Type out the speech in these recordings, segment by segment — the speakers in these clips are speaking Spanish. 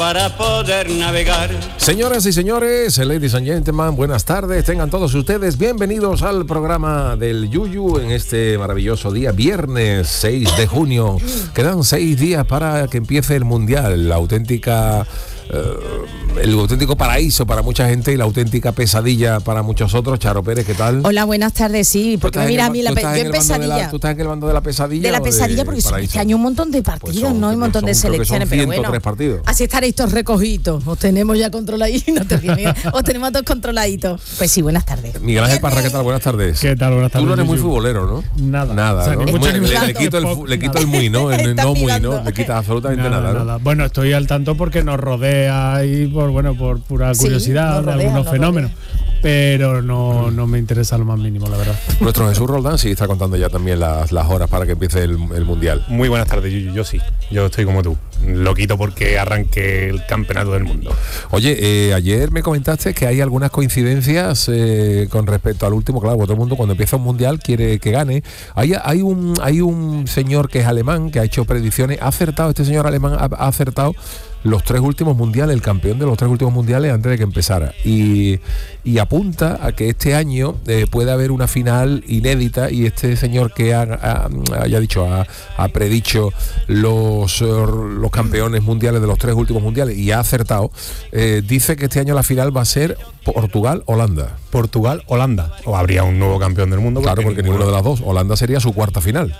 para poder navegar. Señoras y señores, ladies and gentlemen, buenas tardes, tengan todos ustedes bienvenidos al programa del Yuyu en este maravilloso día, viernes 6 de junio. Quedan 6 días para que empiece el Mundial, la auténtica... el auténtico paraíso para mucha gente y la auténtica pesadilla para muchos otros. Charo Pérez, ¿qué tal? Hola, buenas tardes, sí, porque mira, a mí la pesadilla. ¿Tú estás en el bando de la pesadilla? De la pesadilla, porque este año un montón de partidos, ¿no? Hay un montón de selecciones, pero bueno, partidos. Así estaréis todos recogidos. Os tenemos ya controladitos, os tenemos todos controladitos. Pues sí, buenas tardes. Miguel Ángel Parra, ¿qué tal? Buenas tardes. ¿Qué tal? Buenas tardes. Tú no eres muy futbolero, ¿no? Nada. O sea, ¿no? Le quito el muy, ¿no? No muy, ¿no? Le quitas absolutamente nada. Bueno, estoy al tanto porque nos rodea y por pura curiosidad de algunos fenómenos. Pero no me interesa lo más mínimo, la verdad. Nuestro Jesús Roldán sí está contando ya también las horas para que empiece el Mundial. Muy buenas tardes, yo sí. Yo estoy como tú. Lo quito porque arranque el campeonato del mundo. Oye, ayer me comentaste que hay algunas coincidencias con respecto al último. Claro, todo el mundo cuando empieza un Mundial quiere que gane. Hay un señor que es alemán que ha hecho predicciones. Este señor alemán ha acertado los 3 últimos mundiales, el campeón de los 3 últimos mundiales antes de que empezara, y apunta a que este año puede haber una final inédita, y este señor que ha predicho los campeones mundiales de los 3 últimos mundiales y ha acertado, dice que este año la final va a ser Portugal-Holanda. Portugal-Holanda. O habría un nuevo campeón del mundo. Claro, porque ninguno de las dos. Holanda sería su cuarta final.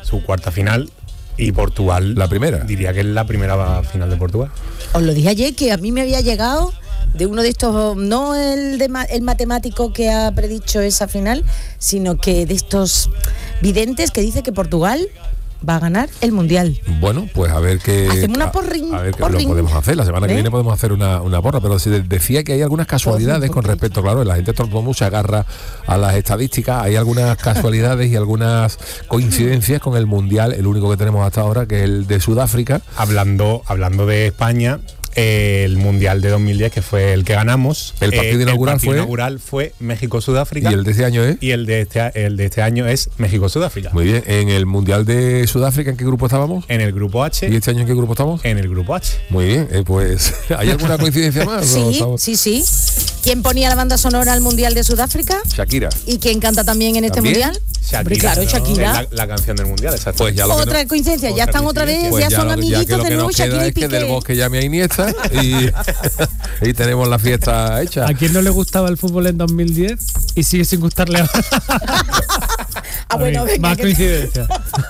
Y Portugal, la primera. Diría que es la primera final de Portugal. Os lo dije ayer, que a mí me había llegado de uno de estos, no el matemático que ha predicho esa final, sino que de estos videntes que dice que Portugal va a ganar el Mundial. Bueno, pues a ver qué... Hacemos una porring. A ver qué lo podemos hacer. La semana que viene podemos hacer una porra, pero decía que hay algunas casualidades con respecto, claro, la gente todo el mundo se agarra a las estadísticas, hay algunas casualidades y algunas coincidencias con el Mundial, el único que tenemos hasta ahora, que es el de Sudáfrica. Hablando de España, el Mundial de 2010, que fue el que ganamos. El partido inaugural fue México-Sudáfrica. ¿Y el de este año es? Y el de este año es México-Sudáfrica. Muy bien. ¿En el Mundial de Sudáfrica en qué grupo estábamos? En el grupo H. ¿Y este año en qué grupo estamos? En el grupo H. Muy bien, pues ¿hay alguna coincidencia más? Sí. ¿Quién ponía la banda sonora al Mundial de Sudáfrica? Shakira. ¿Y quién canta también en este Mundial? Shakira. Claro, Shakira. La canción del Mundial, exacto. Pues ya otra coincidencia, ya están otra vez, pues ya son amiguitos de nuevo, Shakira y Piqué. Que del Bosque llame a Iniesta y tenemos la fiesta hecha. ¿A quién no le gustaba el fútbol en 2010 y sigue sin gustarle ahora? Bueno, venga, más coincidencia.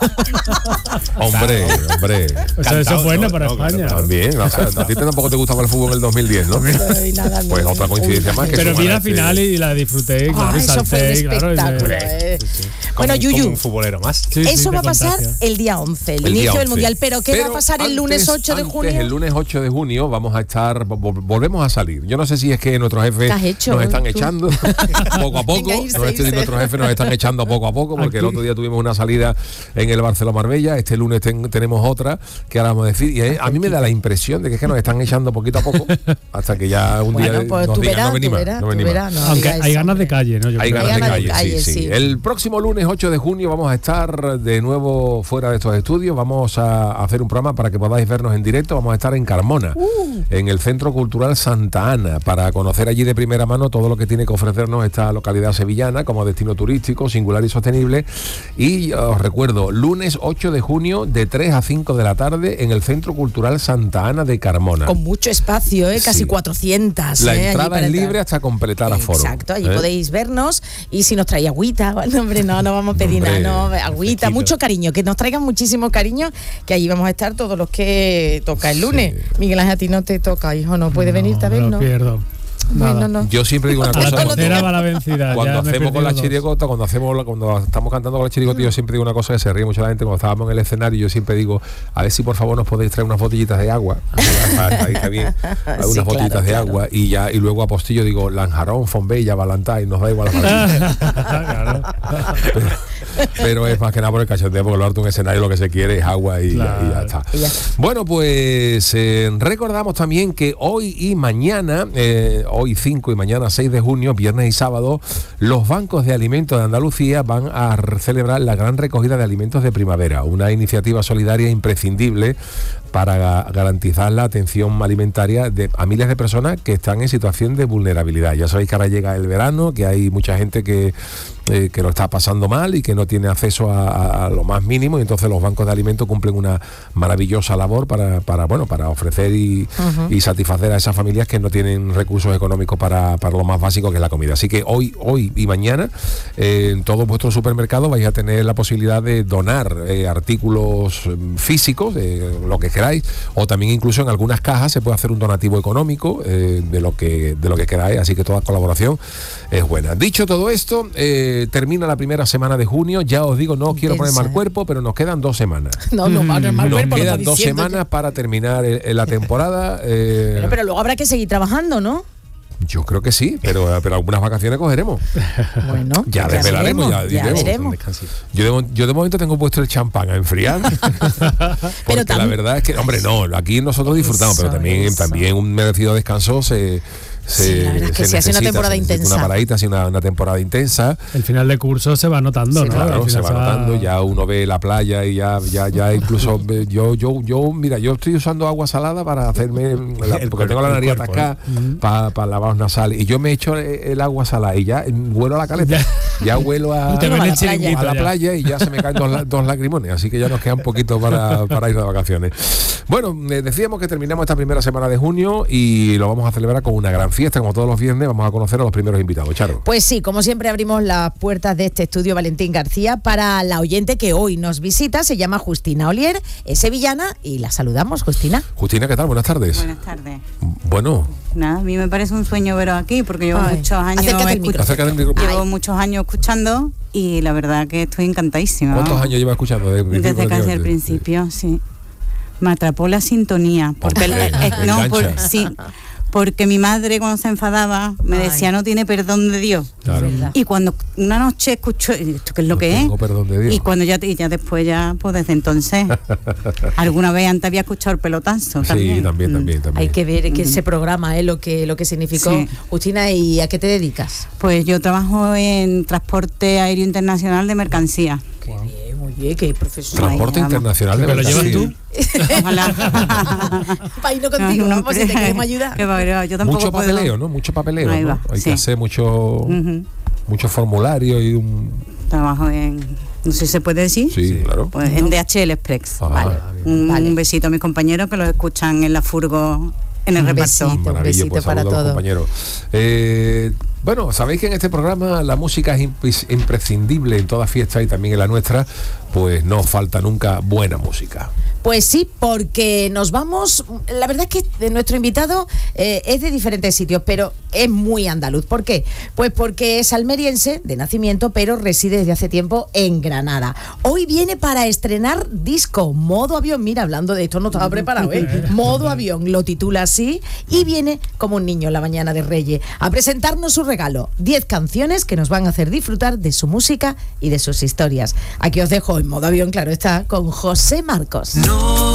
Hombre. O sea, eso es bueno para España. También, o sea, a ti tampoco te gustaba el fútbol en el 2010, ¿no? Pues otra coincidencia más. Pero vi la final y la disfruté, claro, y eso fue un espectáculo. Bueno, Yuyu, como un futbolero más. Eso va a pasar el día 11, el inicio del Mundial. ¿Pero qué va a pasar el lunes 8 de junio? El lunes 8 de junio vamos a estar, volvemos a salir. Yo no sé si es que nuestros jefes nos están echando poco a poco. Nuestros jefes nos están echando poco a poco, porque el otro día tuvimos una salida en el Barcelona-Marbella, este lunes tenemos otra, que ahora vamos a decir, y a mí me da la impresión de que es que nos están echando poquito a poco, hasta que ya un día pues nos digan, no venimos. Aunque hay ganas de calle, ¿no? Hay ganas de calle, sí. El próximo lunes 8 de junio vamos a estar de nuevo fuera de estos estudios, vamos a hacer un programa para que podáis vernos en directo, vamos a estar en Carmona, en el Centro Cultural Santa Ana, para conocer allí de primera mano todo lo que tiene que ofrecernos esta localidad sevillana como destino turístico, singular y sostenible. Y os recuerdo, lunes 8 de junio de 3 a 5 de la tarde en el Centro Cultural Santa Ana de Carmona. Con mucho espacio, casi 400. La entrada es libre hasta completar aforo. Exacto, allí podéis vernos, y si nos trae agüita, hombre, no vamos a pedir nada, no, agüita, mucho cariño, que nos traigan muchísimo cariño, que allí vamos a estar todos los que toca el lunes. Miguel Ángel, a ti no te toca, hijo, no puede venirte a vernos. No pierdo. No. Yo siempre digo una cosa. La tercera va la vencida. Cuando hacemos con la chirigota, cuando estamos cantando con la chirigota, yo siempre digo una cosa que se ríe mucho la gente. Cuando estábamos en el escenario, yo siempre digo, a ver si por favor nos podéis traer unas botellitas de agua. Ahí está bien. Hay unas botellitas de agua y luego a postillo digo, Lanjarón, Fonbella, Valentine, nos da igual la pero es más que nada por el cachondeo, porque lo harto un escenario lo que se quiere es agua y ya está. Bueno, pues recordamos también que hoy y mañana, hoy hoy 5 y mañana 6 de junio, viernes y sábado, los bancos de alimentos de Andalucía van a celebrar la gran recogida de alimentos de primavera, una iniciativa solidaria imprescindible para garantizar la atención alimentaria a miles de personas que están en situación de vulnerabilidad. Ya sabéis que ahora llega el verano, que hay mucha gente que lo está pasando mal y que no tiene acceso a lo más mínimo, y entonces los bancos de alimentos cumplen una maravillosa labor para ofrecer y satisfacer a esas familias que no tienen recursos económicos para lo más básico, que es la comida. Así que hoy y mañana en todos vuestros supermercados vais a tener la posibilidad de donar artículos físicos, lo que queráis, o también incluso en algunas cajas se puede hacer un donativo económico de lo que queráis, así que toda colaboración es buena. Dicho todo esto, termina la primera semana de junio. Ya os digo, no quiero poner mal cuerpo, pero nos quedan 2 semanas. No mal nos cuerpo, quedan 2 semanas para terminar la temporada. Pero luego habrá que seguir trabajando, ¿no? Yo creo que sí, pero algunas vacaciones cogeremos. Bueno, ya desvelaremos, ya veremos. Yo de momento tengo puesto el champán a enfriar. Porque la verdad es que, hombre, no, aquí nosotros disfrutamos, pero también un merecido descanso la verdad es que se hace una temporada intensa. Una paradita, una temporada intensa. El final de curso se va notando, ¿no? Claro, se va notando, ya uno ve la playa y ya incluso mira, yo estoy usando agua salada para hacerme, porque tengo la nariz atascada para lavar los nasales, y yo me echo el agua salada y ya huelo a la caleta, ya huelo a la playa y ya se me caen dos lagrimones, así que ya nos queda un poquito para ir de vacaciones. Bueno, decíamos que terminamos esta primera semana de junio y lo vamos a celebrar con una gran fiesta, como todos los viernes. Vamos a conocer a los primeros invitados. Charo. Pues sí, como siempre abrimos las puertas de este estudio Valentín García para la oyente que hoy nos visita. Se llama Justina Olier, es sevillana y la saludamos. Justina, ¿qué tal? Buenas tardes. Buenas tardes. Bueno. Nada, a mí me parece un sueño veros aquí porque llevo muchos años llevo muchos años escuchando y la verdad que estoy encantadísima. ¿Cuántos años lleva escuchando? Desde casi el principio, sí. Me atrapó la sintonía porque porque mi madre cuando se enfadaba me decía no tiene perdón de Dios. Claro. Y cuando una noche escucho esto qué es lo que es, perdón de Dios. Y cuando ya después pues desde entonces alguna vez antes había escuchado el pelotazo también. Sí, también. Hay que ver que ese programa lo que significó. Sí. Justina, ¿y a qué te dedicas? Pues yo trabajo en transporte aéreo internacional de mercancía. Qué bien, muy bien, qué profesional. Transporte internacional de mercancía. ¿Pero lo llevas tú? Ojalá. Para irnos contigo, ¿no? Pues si te queremos ayudar. Yo tampoco mucho papeleo, ¿no? Mucho papeleo, ¿no? Hay que hacer mucho formulario y trabajo en... No sé si se puede decir. Sí, claro. Pues en DHL Express. Vale. Un besito a mis compañeros que los escuchan en la furgo en el reparto. Un besito para todos. Compañeros. Bueno, sabéis que en este programa la música es imprescindible en toda fiesta y también en la nuestra, pues no falta nunca buena música. Pues sí, porque nos vamos... La verdad es que nuestro invitado es de diferentes sitios, pero es muy andaluz. ¿Por qué? Pues porque es almeriense de nacimiento, pero reside desde hace tiempo en Granada. Hoy viene para estrenar disco, Modo Avión. Mira, hablando de esto no estaba preparado, ¿eh? Modo Avión, lo titula así, y viene como un niño en la mañana de Reyes a presentarnos su regalo. 10 canciones que nos van a hacer disfrutar de su música y de sus historias. Aquí os dejo en Modo Avión, claro está, con José Marcos. No.